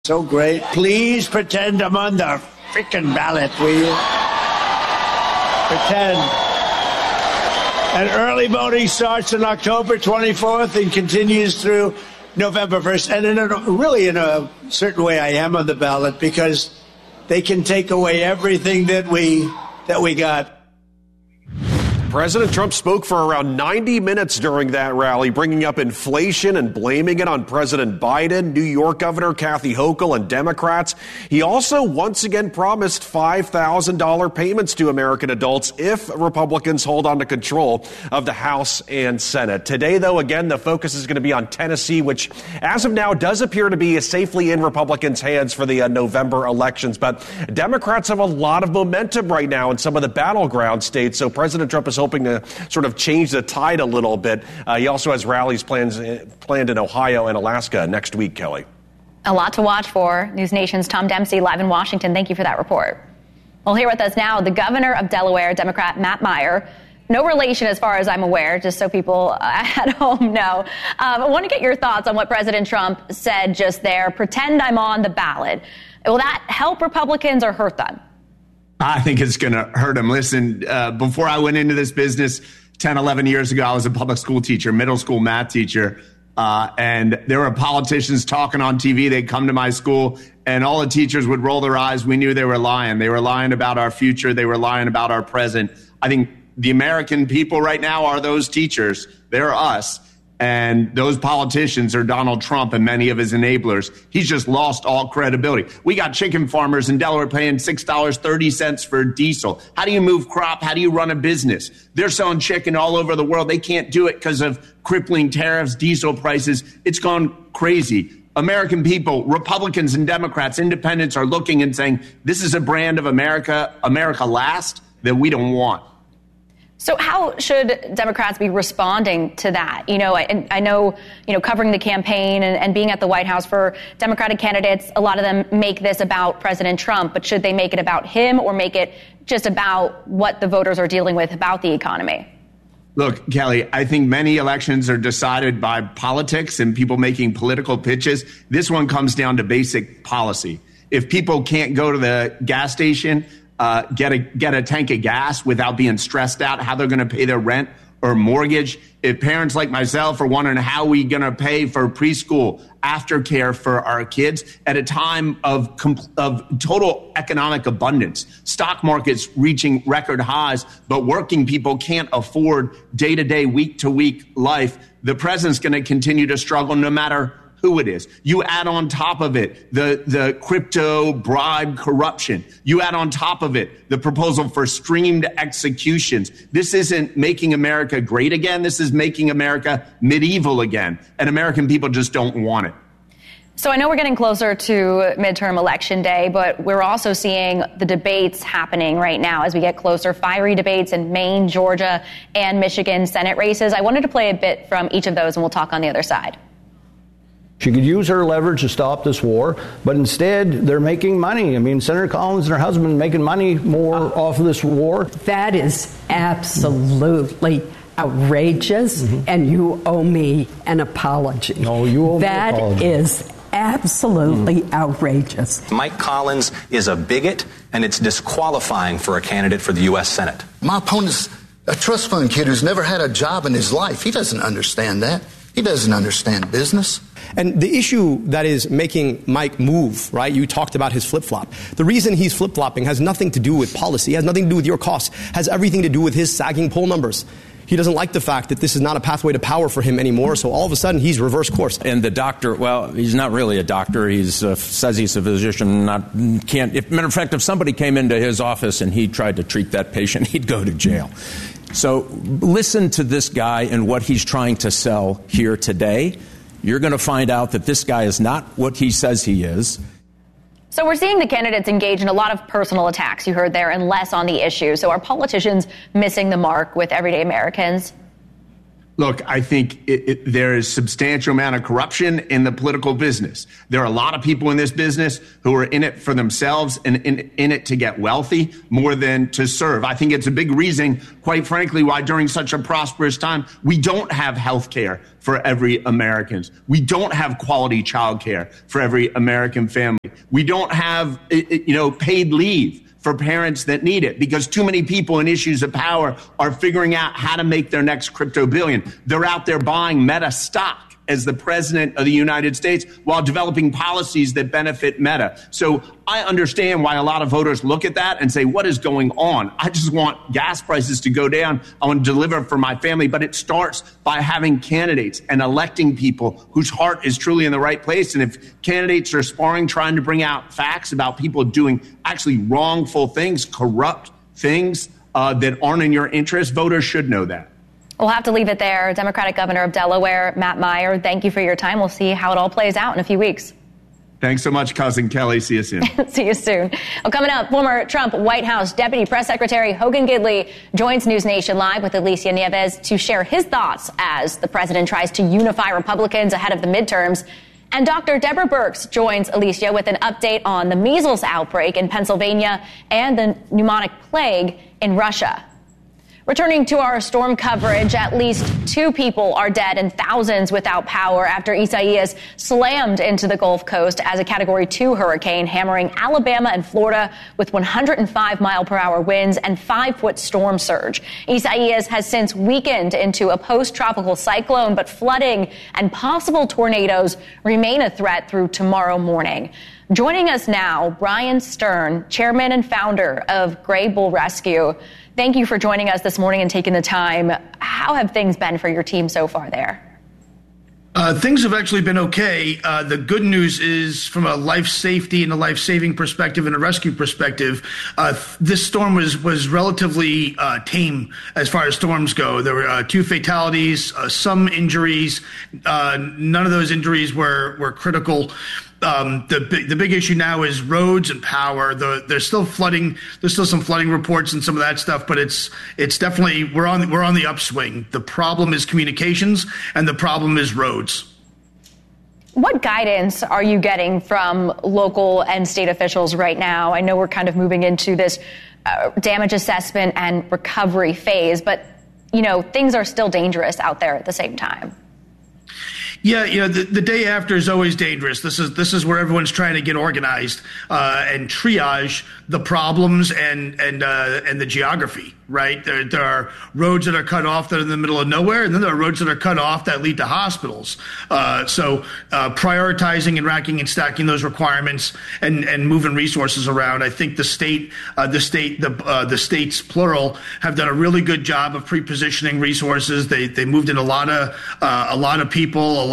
So great. Please pretend I'm on the freaking ballot, will you? Pretend. And early voting starts on October 24th and continues through November 1st. And in a certain way, I am on the ballot because they can take away everything that we got. President Trump spoke for around 90 minutes during that rally, bringing up inflation and blaming it on President Biden, New York Governor Kathy Hochul, and Democrats. He also once again promised $5,000 payments to American adults if Republicans hold on to control of the House and Senate. Today, though, again, the focus is going to be on Tennessee, which as of now does appear to be safely in Republicans' hands for the November elections. But Democrats have a lot of momentum right now in some of the battleground states, so President Trump is hoping to sort of change the tide a little bit. He also has rallies planned in Ohio and Alaska next week, Kelly. A lot to watch for. News Nation's Tom Dempsey live in Washington. Thank you for that report. Well, here with us now, the governor of Delaware, Democrat Matt Meyer. No relation as far as I'm aware, just so people at home know. I want to get your thoughts on what President Trump said just there. Pretend I'm on the ballot. Will that help Republicans or hurt them? I think it's going to hurt them. Listen, before I went into this business 10, 11 years ago, I was a public school teacher, middle school math teacher. And there were politicians talking on TV. They'd come to my school and all the teachers would roll their eyes. We knew they were lying. They were lying about our future. They were lying about our present. I think the American people right now are those teachers. They're us. And those politicians are Donald Trump and many of his enablers. He's just lost all credibility. We got chicken farmers in Delaware paying $6.30 for diesel. How do you move crop? How do you run a business? They're selling chicken all over the world. They can't do it because of crippling tariffs, diesel prices. It's gone crazy. American people, Republicans and Democrats, independents are looking and saying, this is a brand of America last, that we don't want. So how should Democrats be responding to that? I know, covering the campaign and being at the White House for Democratic candidates, a lot of them make this about President Trump, but should they make it about him or make it just about what the voters are dealing with about the economy? Look, Kelly, I think many elections are decided by politics and people making political pitches. This one comes down to basic policy. If people can't go to the gas station, get a tank of gas without being stressed out how they're going to pay their rent or mortgage. If parents like myself are wondering how we going to pay for preschool aftercare for our kids at a time of total economic abundance, stock markets reaching record highs, but working people can't afford day-to-day, week-to-week life, the president's going to continue to struggle no matter who it is. You add on top of it the crypto bribe corruption. You add on top of it the proposal for streamed executions. This isn't making America great again. This is making America medieval again. And American people just don't want it. So I know we're getting closer to midterm election day, but we're also seeing the debates happening right now as we get closer. Fiery debates in Maine, Georgia, and Michigan Senate races. I wanted to play a bit from each of those, and we'll talk on the other side. She could use her leverage to stop this war, but instead they're making money. I mean, Senator Collins and her husband making money more off of this war. That is absolutely outrageous, and you owe me an apology. No, you owe me an apology. That is absolutely outrageous. Mike Collins is a bigot, and it's disqualifying for a candidate for the U.S. Senate. My opponent's a trust fund kid who's never had a job in his life. He doesn't understand that. He doesn't understand business. And the issue that is making Mike move, right, you talked about his flip-flop. The reason he's flip-flopping has nothing to do with policy, has nothing to do with your costs, has everything to do with his sagging poll numbers. He doesn't like the fact that this is not a pathway to power for him anymore, so all of a sudden he's reversed course. And the doctor, well, he's not really a doctor. He says he's a physician. Matter of fact, if somebody came into his office and he tried to treat that patient, he'd go to jail. So listen to this guy and what he's trying to sell here today. You're going to find out that this guy is not what he says he is. So we're seeing the candidates engage in a lot of personal attacks, you heard there, and less on the issue. So are politicians missing the mark with everyday Americans? Look, I think there is substantial amount of corruption in the political business. There are a lot of people in this business who are in it for themselves and in it to get wealthy more than to serve. I think it's a big reason, quite frankly, why during such a prosperous time, we don't have health care for every American. We don't have quality child care for every American family. We don't have, paid leave for parents that need it, because too many people in issues of power are figuring out how to make their next crypto billion. They're out there buying Meta stock as the president of the United States while developing policies that benefit Meta. So I understand why a lot of voters look at that and say, what is going on? I just want gas prices to go down. I want to deliver for my family. But it starts by having candidates and electing people whose heart is truly in the right place. And if candidates are sparring, trying to bring out facts about people doing actually wrongful things, corrupt things that aren't in your interest, voters should know that. We'll have to leave it there. Democratic Governor of Delaware, Matt Meyer, thank you for your time. We'll see how it all plays out in a few weeks. Thanks so much, Cousin Kelly. See you soon. See you soon. Well, coming up, former Trump White House Deputy Press Secretary Hogan Gidley joins News Nation Live with Alicia Nieves to share his thoughts as the president tries to unify Republicans ahead of the midterms. And Dr. Deborah Birx joins Alicia with an update on the measles outbreak in Pennsylvania and the pneumonic plague in Russia. Returning to our storm coverage, at least 2 people are dead and thousands without power after Isaias slammed into the Gulf Coast as a Category 2 hurricane, hammering Alabama and Florida with 105-mile-per-hour winds and 5-foot storm surge. Isaias has since weakened into a post-tropical cyclone, but flooding and possible tornadoes remain a threat through tomorrow morning. Joining us now, Brian Stern, chairman and founder of Gray Bull Rescue. Thank you for joining us this morning and taking the time. How have things been for your team so far there? Things have actually been okay. The good news is, from a life safety and a life-saving perspective and a rescue perspective, this storm was relatively tame as far as storms go. There were 2 fatalities, some injuries. None of those injuries were critical. The big issue now is roads and power. There's still flooding. There's still some flooding reports and some of that stuff, but it's definitely we're on the upswing. The problem is communications, and the problem is roads. What guidance are you getting from local and state officials right now? I know we're kind of moving into this damage assessment and recovery phase, but things are still dangerous out there at the same time. Yeah, the day after is always dangerous. This is where everyone's trying to get organized and triage the problems and the geography. Right, there are roads that are cut off that are in the middle of nowhere, and then there are roads that are cut off that lead to hospitals. So prioritizing and racking and stacking those requirements and moving resources around. I think the states plural have done a really good job of pre-positioning resources. They moved in a lot of people, all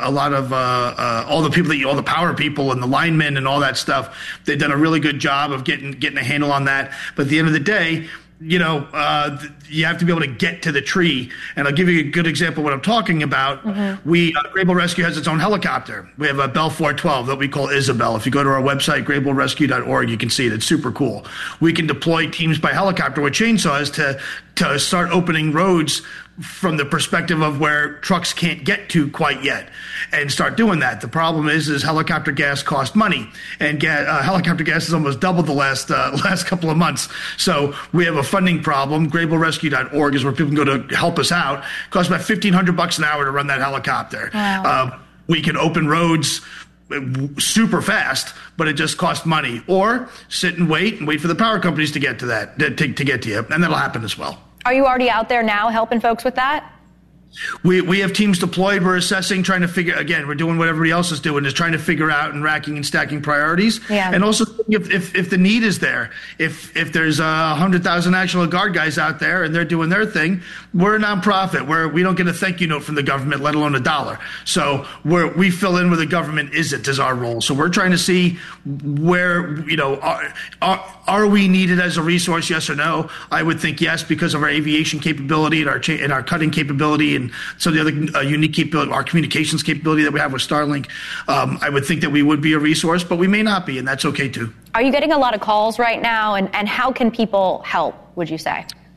the power people and the linemen and all that stuff. They've done a really good job of getting a handle on that. But at the end of the day, you have to be able to get to the tree. And I'll give you a good example of what I'm talking about. Mm-hmm. Gray Bull Rescue has its own helicopter. We have a Bell 412 that we call Isabel. If you go to our website, graybullrescue.org, you can see it. It's super cool. We can deploy teams by helicopter with chainsaws to start opening roads from the perspective of where trucks can't get to quite yet, and start doing that. The problem is helicopter gas costs money, and helicopter gas has almost doubled the last couple of months. So we have a funding problem. GraybullRescue.org is where people can go to help us out. It costs about $1,500 an hour to run that helicopter. Wow. We can open roads super fast, but it just costs money. Or sit and wait for the power companies to get to that, to get to you, and that'll happen as well. Are you already out there now helping folks with that? We have teams deployed. We're assessing, trying to figure, again, we're doing what everybody else is doing, is trying to figure out and racking and stacking priorities. Yeah. And also if the need is there, if there's 100,000 National Guard guys out there and they're doing their thing, we're a nonprofit. We don't get a thank you note from the government, let alone $1. So we fill in where the government isn't, is our role. So we're trying to see where, are we needed as a resource, yes or no? I would think yes, because of our aviation capability and our cutting capability and some of the other unique capability, our communications capability that we have with Starlink. I would think that we would be a resource, but we may not be, and that's okay too. Are you getting a lot of calls right now, and how can people help, would you say?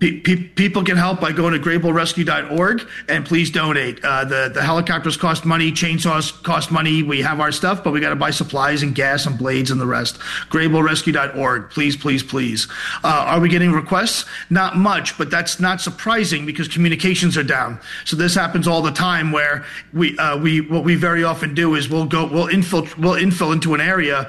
People can help by going to GraybleRescue.org, and please donate. The helicopters cost money, chainsaws cost money. We have our stuff, but we got to buy supplies and gas and blades and the rest. GraybleRescue.org. Please, please, please. Are we getting requests? Not much, but that's not surprising because communications are down. So this happens all the time where what we very often do is we'll infill into an area